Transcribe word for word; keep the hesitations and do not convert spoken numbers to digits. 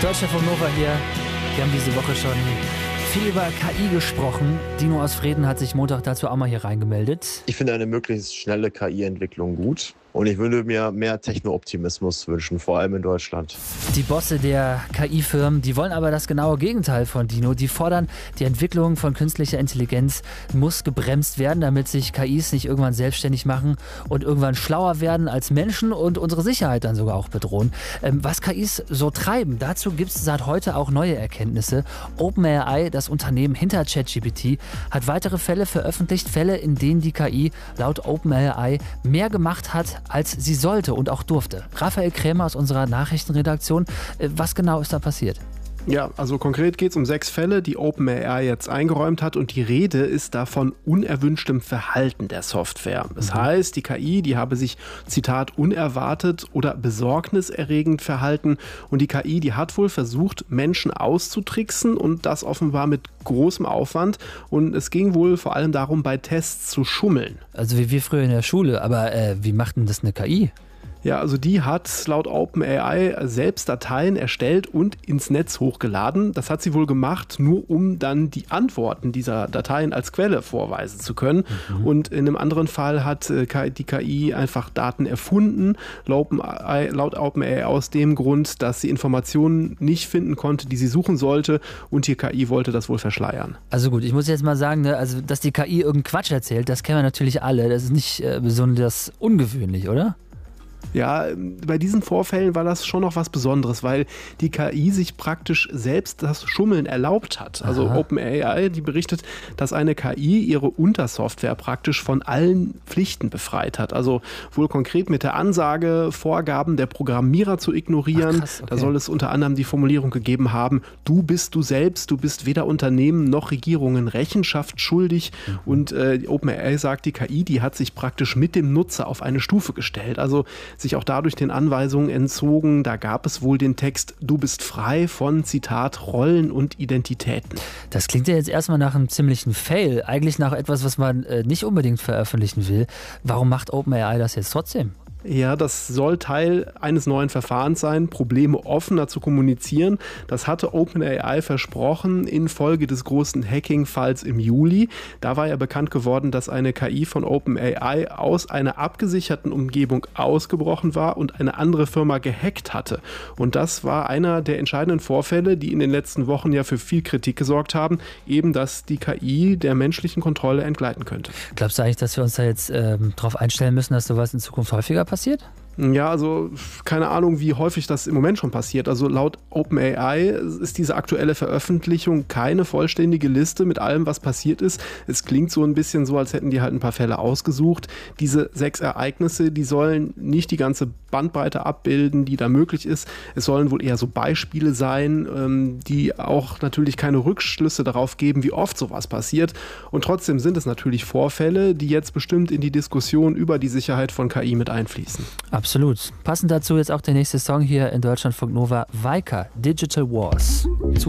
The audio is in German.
Deutschlandfunk Nova hier. Wir haben diese Woche schon viel über K I gesprochen. Dino aus Vreden hat sich Montag dazu auch mal hier reingemeldet. Ich finde eine möglichst schnelle K I-Entwicklung gut. Und ich würde mir mehr Techno-Optimismus wünschen, vor allem in Deutschland. Die Bosse der K I-Firmen, die wollen aber das genaue Gegenteil von Dino. Die fordern, die Entwicklung von künstlicher Intelligenz muss gebremst werden, damit sich K Is nicht irgendwann selbstständig machen und irgendwann schlauer werden als Menschen und unsere Sicherheit dann sogar auch bedrohen. Ähm, was K Is so treiben, dazu gibt es seit heute auch neue Erkenntnisse. OpenAI, das Unternehmen hinter ChatGPT, hat weitere Fälle veröffentlicht. Fälle, in denen die K I laut OpenAI mehr gemacht hat, als sie sollte und auch durfte. Raphael Krämer aus unserer Nachrichtenredaktion, was genau ist da passiert? Ja, also konkret geht es um sechs Fälle, die OpenAI jetzt eingeräumt hat, und die Rede ist da von unerwünschtem Verhalten der Software. Das mhm. heißt, die K I, die habe sich, Zitat, unerwartet oder besorgniserregend verhalten, und die K I, die hat wohl versucht, Menschen auszutricksen, und das offenbar mit großem Aufwand, und es ging wohl vor allem darum, bei Tests zu schummeln. Also wie wir früher in der Schule, aber äh, wie macht denn das eine K I? Ja, also die hat laut OpenAI selbst Dateien erstellt und ins Netz hochgeladen. Das hat sie wohl gemacht, nur um dann die Antworten dieser Dateien als Quelle vorweisen zu können. Mhm. Und in einem anderen Fall hat die K I einfach Daten erfunden, laut OpenAI aus dem Grund, dass sie Informationen nicht finden konnte, die sie suchen sollte, und die K I wollte das wohl verschleiern. Also gut, ich muss jetzt mal sagen, ne, also dass die K I irgendeinen Quatsch erzählt, das kennen wir natürlich alle. Das ist nicht äh, besonders ungewöhnlich, oder? Ja, bei diesen Vorfällen war das schon noch was Besonderes, weil die K I sich praktisch selbst das Schummeln erlaubt hat. Also Aha. OpenAI, die berichtet, dass eine K I ihre Untersoftware praktisch von allen Pflichten befreit hat. Also wohl konkret mit der Ansage, Vorgaben der Programmierer zu ignorieren. Ach, krass, okay. Da soll es unter anderem die Formulierung gegeben haben, du bist du selbst, du bist weder Unternehmen noch Regierungen Rechenschaft schuldig. Mhm. Und äh, OpenAI sagt, die K I, die hat sich praktisch mit dem Nutzer auf eine Stufe gestellt. Also sich auch dadurch den Anweisungen entzogen. Da gab es wohl den Text, du bist frei von, Zitat, Rollen und Identitäten. Das klingt ja jetzt erstmal nach einem ziemlichen Fail. Eigentlich nach etwas, was man äh, nicht unbedingt veröffentlichen will. Warum macht OpenAI das jetzt trotzdem? Ja, das soll Teil eines neuen Verfahrens sein, Probleme offener zu kommunizieren. Das hatte OpenAI versprochen infolge des großen Hacking-Falls im Juli. Da war ja bekannt geworden, dass eine K I von OpenAI aus einer abgesicherten Umgebung ausgebrochen war und eine andere Firma gehackt hatte. Und das war einer der entscheidenden Vorfälle, die in den letzten Wochen ja für viel Kritik gesorgt haben, eben, dass die K I der menschlichen Kontrolle entgleiten könnte. Glaubst du eigentlich, dass wir uns da jetzt ähm, darauf einstellen müssen, dass sowas in Zukunft häufiger passiert? passiert? Ja, also keine Ahnung, wie häufig das im Moment schon passiert. Also laut OpenAI ist diese aktuelle Veröffentlichung keine vollständige Liste mit allem, was passiert ist. Es klingt so ein bisschen so, als hätten die halt ein paar Fälle ausgesucht. Diese sechs Ereignisse, die sollen nicht die ganze Bandbreite abbilden, die da möglich ist. Es sollen wohl eher so Beispiele sein, die auch natürlich keine Rückschlüsse darauf geben, wie oft sowas passiert. Und trotzdem sind es natürlich Vorfälle, die jetzt bestimmt in die Diskussion über die Sicherheit von K I mit einfließen. Absolut. Passend dazu jetzt auch der nächste Song hier in Deutschlandfunk Nova, Weika, Digital Wars.